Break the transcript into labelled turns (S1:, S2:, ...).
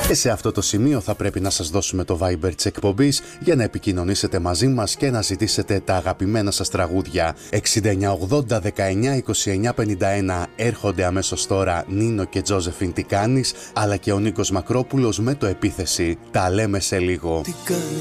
S1: Και σε αυτό το σημείο θα πρέπει να σας δώσουμε το Viber της εκπομπής για να επικοινωνήσετε μαζί μας και να ζητήσετε τα αγαπημένα σας τραγούδια. 6980 19 29 51 έρχονται αμέσως τώρα Νίνο και Τζόζεφιν τι κάνεις, αλλά και ο Νίκος Μακρόπουλος με το επίθεση. Τα λέμε σε λίγο.